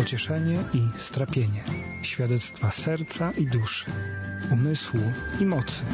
pocieszenie i strapienie, świadectwa serca i duszy, umysłu i mocy.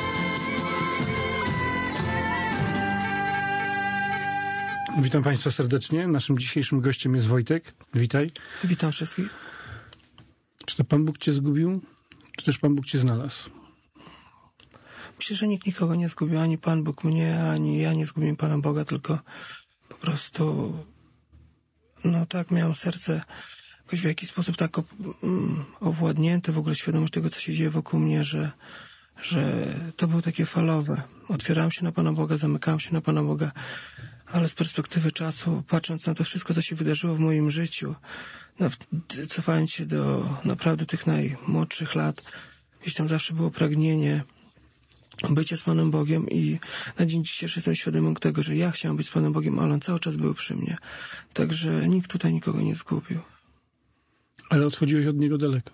Witam Państwa serdecznie. Naszym dzisiejszym gościem jest Wojtek. Witaj. Witam wszystkich. Czy to Pan Bóg Cię zgubił, czy też Pan Bóg Cię znalazł? Myślę, że nikt nikogo nie zgubił, ani Pan Bóg mnie, ani ja nie zgubiłem Pana Boga, tylko po prostu miałem serce jakoś w jakiś sposób tak owładnięte, w ogóle świadomość tego, co się dzieje wokół mnie, że to było takie falowe. Otwierałem się na Pana Boga, zamykałem się na Pana Boga, ale z perspektywy czasu, patrząc na to wszystko, co się wydarzyło w moim życiu, cofając się do naprawdę tych najmłodszych lat, gdzieś tam zawsze było pragnienie bycia z Panem Bogiem i na dzień dzisiejszy jestem świadomy tego, że ja chciałem być z Panem Bogiem, ale On cały czas był przy mnie. Także nikt tutaj nikogo nie zgubił. Ale odchodziłeś od Niego daleko.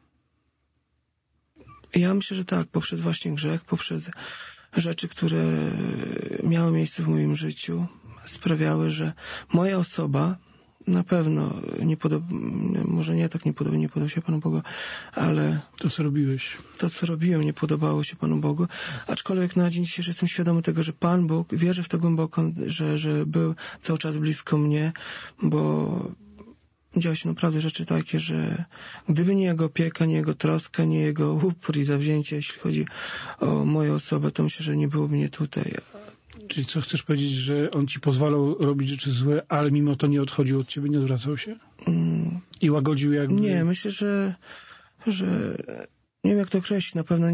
Ja myślę, że tak, poprzez właśnie grzech, poprzez rzeczy, które miały miejsce w moim życiu, sprawiały, że moja osoba na pewno nie podoba się Panu Bogu, ale to, co robiłeś. To, co robiłem, nie podobało się Panu Bogu. Aczkolwiek na dzień dzisiejszy jestem świadomy tego, że Pan Bóg, wierzę w to głęboko, że był cały czas blisko mnie, bo działy się naprawdę rzeczy takie, że gdyby nie Jego opieka, nie Jego troska, nie Jego upór i zawzięcie, jeśli chodzi o moją osobę, to myślę, że nie byłoby mnie tutaj. Czyli co chcesz powiedzieć, że On ci pozwalał robić rzeczy złe, ale mimo to nie odchodził od ciebie, nie odwracał się? I łagodził jakby... Nie, myślę, że nie wiem, jak to określić. Na pewno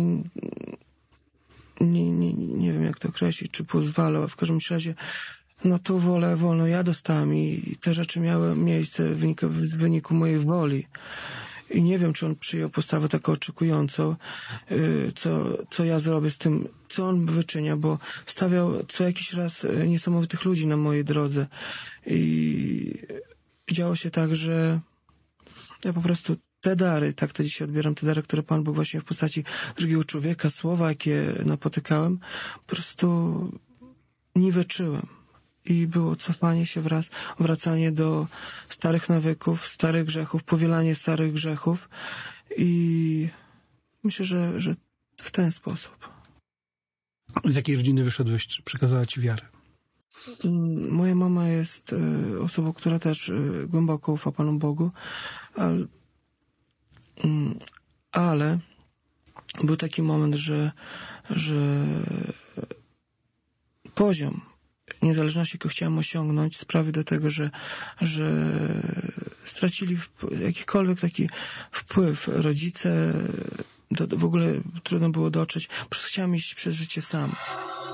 nie wiem, jak to określić, czy pozwalał, a w każdym razie tą wolę wolną ja dostałem i te rzeczy miały miejsce w wyniku mojej woli. I nie wiem, czy On przyjął postawę taką oczekującą, co ja zrobię z tym, co On wyczynia, bo stawiał co jakiś raz niesamowitych ludzi na mojej drodze. I działo się tak, że ja po prostu te dary, tak to dzisiaj odbieram, te dary, które Pan Bóg właśnie w postaci drugiego człowieka, słowa, jakie napotykałem, po prostu niweczyłem. I było cofanie się wracanie do starych nawyków, starych grzechów, powielanie starych grzechów. I myślę, że w ten sposób. Z jakiej rodziny wyszedłeś? Czy przekazała ci wiarę? Moja mama jest osobą, która też głęboko ufa Panu Bogu, ale był taki moment, że poziom niezależności, jaką chciałem osiągnąć, sprawi do tego, że stracili jakikolwiek taki wpływ. Rodzice, w ogóle trudno było dotrzeć. Po prostu chciałem iść przez życie sam.